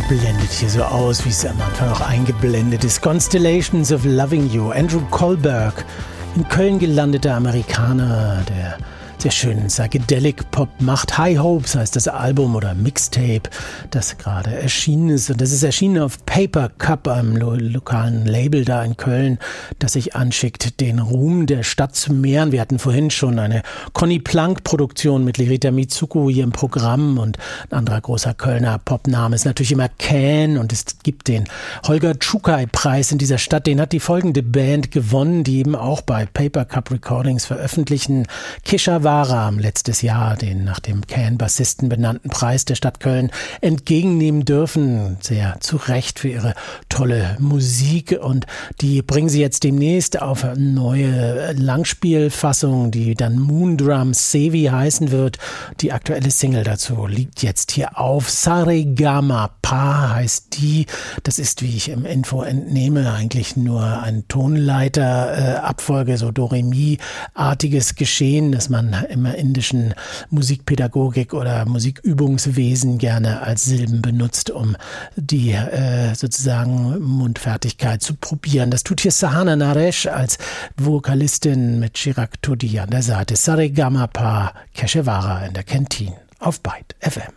blendet hier so aus, wie es am Anfang auch eingeblendet ist. Constellations of Loving You. Andrew Kohlberg, in Köln gelandeter Amerikaner, der sehr schönen Psychedelic-Pop macht. High Hopes heißt das Album oder Mixtape, das gerade erschienen ist. Und das ist erschienen auf Paper Cup, einem lokalen Label da in Köln, das sich anschickt, den Ruhm der Stadt zu mehren. Wir hatten vorhin schon eine Conny Plank-Produktion mit Lerita Mitsuko hier im Programm, und ein anderer großer Kölner Popname ist natürlich immer Can, und es gibt den Holger Czukay-Preis in dieser Stadt. Den hat die folgende Band gewonnen, die eben auch bei Paper Cup Recordings veröffentlichen. Keshavara letztes Jahr den nach dem Can-Bassisten benannten Preis der Stadt Köln entgegennehmen dürfen. Sehr zu Recht für ihre tolle Musik, und die bringen sie jetzt demnächst auf eine neue Langspielfassung, die dann Moondrum Sevi heißen wird. Die aktuelle Single dazu liegt jetzt hier auf. Saregama Pa heißt die. Das ist, wie ich im Info entnehme, eigentlich nur ein Tonleiter-Abfolge, so Do-Re-Mi-artiges Geschehen, das man immer indischen Musikpädagogik oder Musikübungswesen gerne als Silben benutzt, um die sozusagen Mundfertigkeit zu probieren. Das tut hier Sahana Naresh als Vokalistin mit Chirag Todi an der Seite. Saregama Pa Keshavara in der Kantine auf Byte FM.